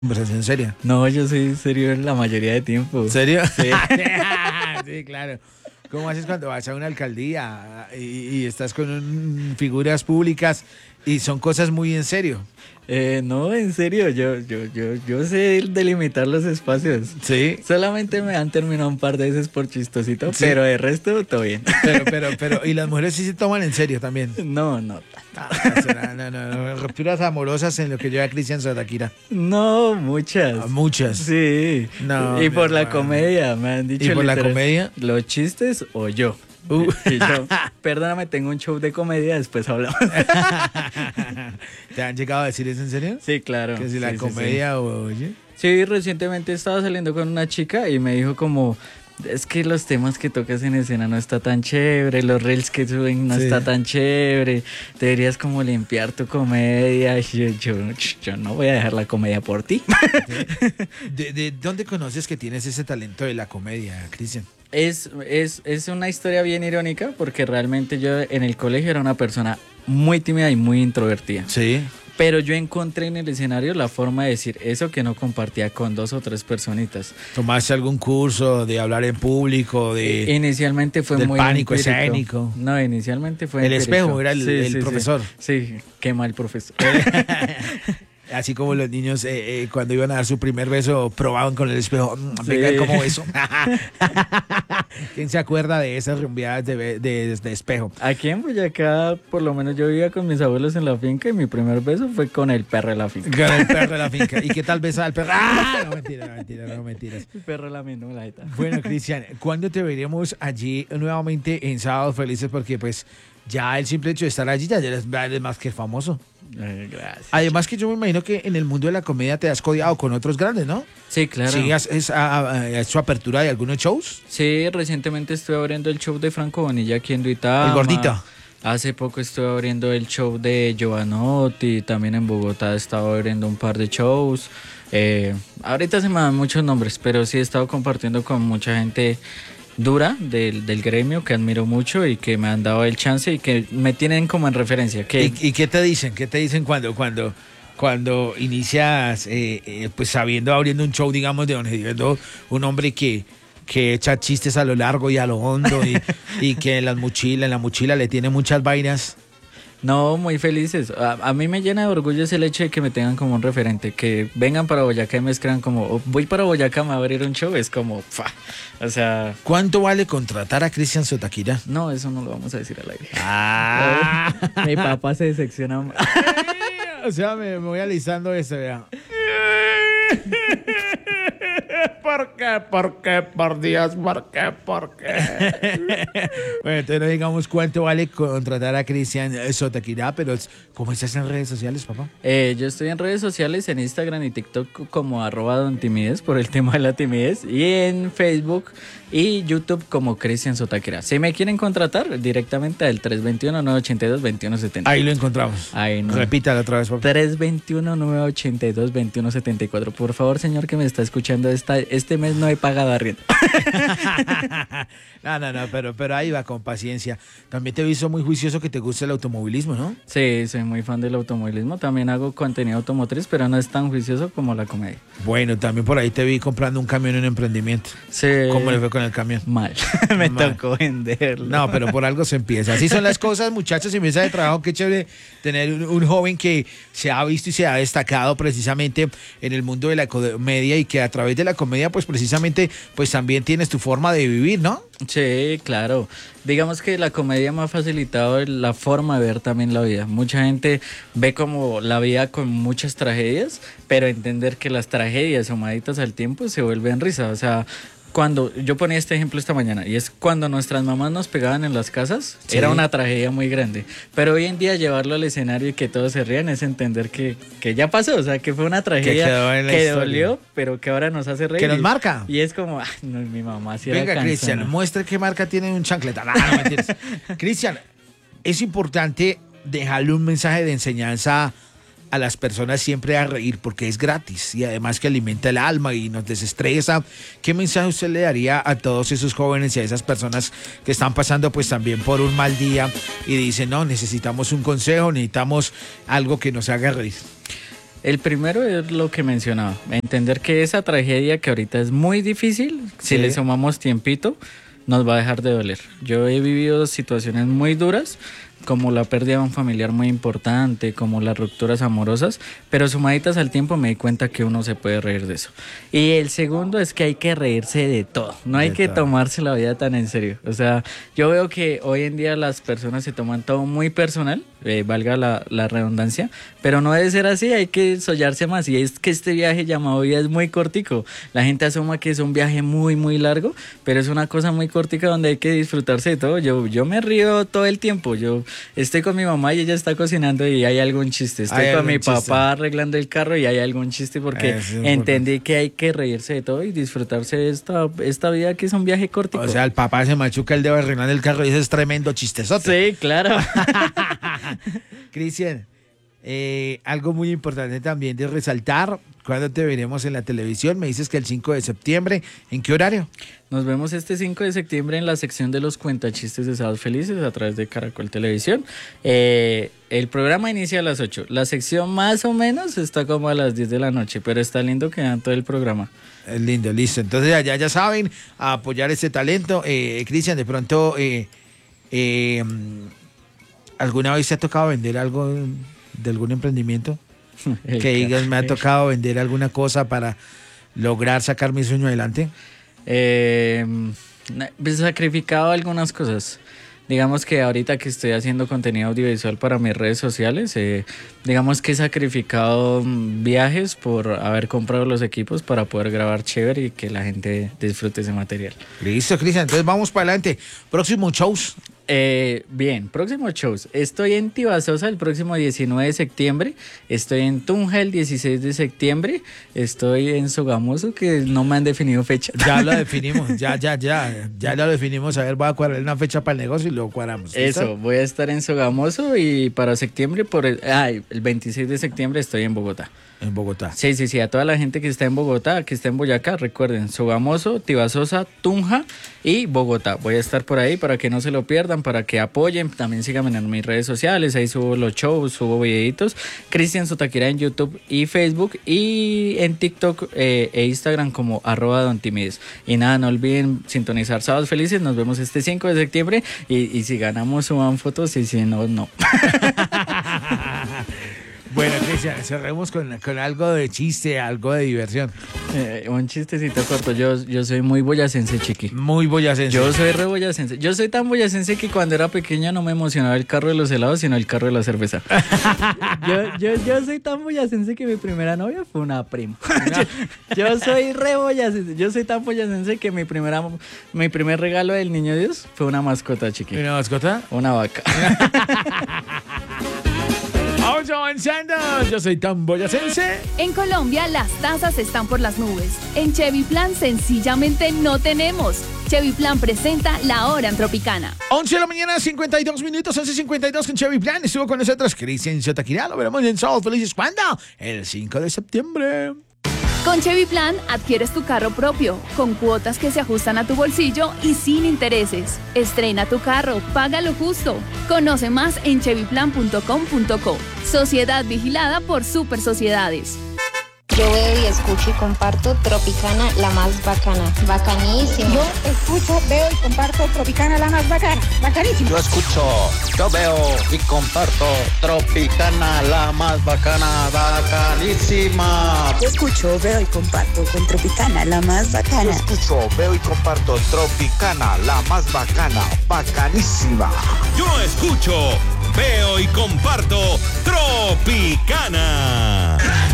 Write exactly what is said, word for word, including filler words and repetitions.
Conversación seria. No, yo soy serio la mayoría de tiempo. ¿En serio? Sí. Sí, claro. ¿Cómo haces cuando vas a una alcaldía y, y estás con un- figuras públicas y son cosas muy en serio? Eh, no, en serio, yo, yo, yo, yo sé delimitar los espacios. Sí. Solamente me han terminado un par de veces por chistosito, Sí. pero de resto todo bien. Pero, pero, pero, y las mujeres sí se toman en serio también. No, no. No, no, no, no. Rupturas amorosas en lo que lleva Cristian Sotaquira. No, muchas. Muchas. Sí. No, y por mi la hermano. comedia, me han dicho. ¿Y por la literal, comedia? ¿Los chistes o yo? Uh. Y yo, perdóname, tengo un show de comedia, después hablamos. ¿Te han llegado a decir eso en serio? Sí, claro. Que si sí, la sí, comedia o oye. Sí, sí, recientemente estaba saliendo con una chica y me dijo como, es que los temas que tocas en escena no está tan chévere, los reels que suben no Sí. está tan chévere, deberías como limpiar tu comedia. Y yo, yo, yo no voy a dejar la comedia por ti. ¿De, de dónde conoces que tienes ese talento de la comedia, Cristian? Es, es, es una historia bien irónica porque realmente yo en el colegio era una persona muy tímida y muy introvertida. Sí. Pero yo encontré en el escenario la forma de decir eso que no compartía con dos o tres personitas. ¿Tomaste algún curso de hablar en público? De Inicialmente fue del muy pánico empírico. escénico. No, inicialmente fue El empírico. espejo era el- Sí, el sí, sí. profesor. Sí, qué mal profesor. Así como los niños eh, eh, cuando iban a dar su primer beso probaban con el espejo. Mm, Venga, Sí. ¿cómo beso? ¿Quién se acuerda de esas rumbeadas de, be- de- de espejo? Aquí en Boyacá, por lo menos yo vivía con mis abuelos en la finca y mi primer beso fue con el perro de la finca. Con el perro de la finca. ¿Y qué tal besaba al perro? ¡Ah! No, mentira, no, mentira, no, mentiras. El perro lamiendo la jeta. Bueno, Cristian, ¿cuándo te veremos allí nuevamente en Sábados Felices? Porque pues ya el simple hecho de estar allí ya eres, ya eres más que famoso. Eh, gracias. Además que yo me imagino que en el mundo de la comedia te has codiado con otros grandes, ¿no? Sí, claro. Sí, has, es, a- a- has hecho apertura de algunos shows. Sí, recientemente estuve abriendo el show de Franco Bonilla aquí en Duitama. El gordito. Hace poco estuve abriendo el show de Giovanotti, también en Bogotá he estado abriendo un par de shows. Eh, ahorita se me dan muchos nombres, pero sí he estado compartiendo con mucha gente dura del, del gremio que admiro mucho y que me han dado el chance y que me tienen como en referencia. Que ¿Y, y qué te dicen? ¿Qué te dicen cuando, cuando, cuando inicias, eh, eh, pues sabiendo, abriendo un show, digamos, de donde viendo un hombre que, que echa chistes a lo largo y a lo hondo y, y que en las mochilas, en la mochila le tiene muchas vainas? No, muy felices. A, a mí me llena de orgullo es el hecho de que me tengan como un referente, que vengan para Boyacá y me escriban como, "Oh, voy para Boyacá, me va a abrir un show", es como, fa. O sea, ¿Cuánto vale contratar a Cristian Sotaquira? no, eso no lo vamos a decir al aire. Ah. Mi papá se decepciona. O sea, me, me voy alisando eso, vea. ¿Por qué? ¿Por qué? Por Dios, ¿por qué? ¿Por qué? Bueno, entonces no digamos cuánto vale contratar a Cristian Sotaquira, pero ¿cómo estás en redes sociales, papá? Eh, yo estoy en redes sociales, en Instagram y TikTok como arroba don timidez por el tema de la timidez y en Facebook y YouTube como Cristian Sotaquira. Si me quieren contratar, directamente al tres dos uno, nueve ocho dos, dos uno siete Ahí lo encontramos. Ahí no. Repítalo otra vez, papá. tres dos uno, nueve ocho dos, dos uno siete cuatro. Por favor, señor que me está escuchando, esta, este mes no he pagado arriendo. No, no, no, pero, pero ahí va con paciencia. También te he visto muy juicioso que te gusta el automovilismo, ¿no? Sí, soy muy fan del automovilismo. También hago contenido automotriz, pero no es tan juicioso como la comedia. Bueno, también por ahí te vi comprando un camión en emprendimiento. Sí. ¿Cómo le fue con el camión? Mal. me Mal. tocó venderlo. No, pero por algo se empieza. Así son las cosas, muchachos, en mesa de trabajo. Qué chévere tener un, un joven que se ha visto y se ha destacado precisamente en el mundo de la comedia y que a través de la comedia, pues precisamente, pues también tienes tu forma de vivir, ¿no? Sí, claro. Digamos que la comedia me ha facilitado la forma de ver también la vida. Mucha gente ve como la vida con muchas tragedias, pero entender que las tragedias sumaditas al tiempo se vuelven risa. O sea, cuando yo ponía este ejemplo esta mañana, y es cuando nuestras mamás nos pegaban en las casas, Sí. era una tragedia muy grande. Pero hoy en día llevarlo al escenario y que todos se rían es entender que, que ya pasó, o sea, que fue una tragedia Que que, quedó en la historia. dolió, pero que ahora nos hace reír. Que nos Y- marca. Y es como, ah, no, mi mamá sí era Venga, cansona. Cristian, muestre qué marca tiene un chancleta. No, no, mentiras. Cristian, es importante dejarle un mensaje de enseñanza a las personas siempre a reír porque es gratis y además que alimenta el alma y nos desestresa. ¿Qué mensaje usted le daría a todos esos jóvenes y a esas personas que están pasando pues también por un mal día y dicen, no, necesitamos un consejo, necesitamos algo que nos haga reír? El primero es lo que mencionaba, entender que esa tragedia que ahorita es muy difícil, si Sí. le sumamos tiempito, nos va a dejar de doler. Yo he vivido situaciones muy duras, como la pérdida de un familiar muy importante, como las rupturas amorosas, pero sumaditas al tiempo me di cuenta que uno se puede reír de eso. Y el segundo es que hay que reírse de todo, no hay De que todo. tomarse la vida tan en serio. O sea, yo veo que hoy en día las personas se toman todo muy personal, eh, valga la, la redundancia, pero no debe ser así, hay que sollarse más. Y es que este viaje llamado vida es muy cortico. La gente asuma que es un viaje muy, muy largo, pero es una cosa muy cortica donde hay que disfrutarse de todo. Yo, yo me río todo el tiempo, yo estoy con mi mamá y ella está cocinando y hay algún chiste. Estoy Hay con mi algún chiste. papá arreglando el carro y hay algún chiste porque Eso es importante. entendí que hay que reírse de todo y disfrutarse de esta, esta vida que es un viaje cortico. O sea, el papá se machuca el dedo arreglando el carro y ese es tremendo chistezote. sí, claro. Cristian, eh, algo muy importante también de resaltar, ¿cuándo te veremos en la televisión? Me dices que el cinco de septiembre, ¿en qué horario? Nos vemos este cinco de septiembre en la sección de los cuentachistes de Sábados Felices a través de Caracol Televisión. Eh, el programa inicia a las ocho. La sección más o menos está como a las diez de la noche, pero está lindo que dan todo el programa. Es lindo, listo. Entonces allá ya saben, a apoyar este talento. Eh, Cristian, de pronto, eh, eh, ¿alguna vez te ha tocado vender algo de algún emprendimiento? El Que digas, me ha café. tocado vender alguna cosa para lograr sacar mi sueño adelante. Eh, he sacrificado algunas cosas. Digamos que ahorita que estoy haciendo contenido audiovisual para mis redes sociales, eh, digamos que he sacrificado mm, viajes por haber comprado los equipos para poder grabar chévere y que la gente disfrute ese material. Listo, Cristian. Entonces vamos para adelante. Próximos shows. Eh, bien, próximos shows. Estoy en Tibasosa el próximo diecinueve de septiembre. Estoy en Tunja el dieciséis de septiembre. Estoy en Sogamoso, que no me han definido fecha. Ya lo definimos, ya, ya, ya. Ya lo definimos. A ver, voy a cuadrar una fecha para el negocio y luego cuadramos. ¿listo? Eso, voy a estar en Sogamoso y para septiembre, por el, ay, el veintiséis de septiembre estoy en Bogotá. En Bogotá. Sí, sí, sí, a toda la gente que está en Bogotá, que está en Boyacá, recuerden, Sogamoso, Tibasosa, Tunja y Bogotá. Voy a estar por ahí para que no se lo pierdan, para que apoyen. También síganme en mis redes sociales, ahí subo los shows, subo videitos. Cristian Sotaquira en YouTube y Facebook y en TikTok eh, e Instagram como arroba Don Timides. Y nada, no olviden sintonizar Sábados Felices. Nos vemos este cinco de septiembre y, y si ganamos suban fotos y si no, no. Bueno, Cristian, cerremos con, con algo de chiste, algo de diversión. Eh, un chistecito corto, yo, yo soy muy boyacense, chiqui. Muy boyacense. Yo soy re boyacense. Yo soy tan boyacense que cuando era pequeño no me emocionaba el carro de los helados, sino el carro de la cerveza. yo, yo, yo soy tan boyacense que mi primera novia fue una prima. yo, yo soy re boyacense. Yo soy tan boyacense que mi, primera, mi primer regalo del niño Dios fue una mascota, chiqui. ¿Una mascota? Una vaca. Vamos avanzando. Yo soy tan boyacense. En Colombia las tasas están por las nubes. En Chevy Plan sencillamente no tenemos. Chevy Plan presenta La Hora en Tropicana. once de la mañana, cincuenta y dos minutos, once cincuenta y dos con Chevy Plan. Estuvo con nosotros Cristian Sotaquira. Lo veremos en Sábados Felices. ¿Cuándo? El cinco de septiembre. Con Chevy Plan adquieres tu carro propio, con cuotas que se ajustan a tu bolsillo y sin intereses. Estrena tu carro, paga lo justo. Conoce más en chevy plan punto com punto co. Sociedad vigilada por Super Sociedades. Yo veo y escucho y comparto Tropicana, la más bacana. Bacanísimo. Yo escucho, veo y comparto Tropicana, la más bacana. Bacanísimo. Yo escucho, yo veo y comparto Tropicana, la más bacana, bacanísima. Yo escucho, veo y comparto con Tropicana, la más Yo bacana. escucho, veo y comparto Tropicana, la más bacana, bacanísima. Yo escucho, veo y comparto Tropicana.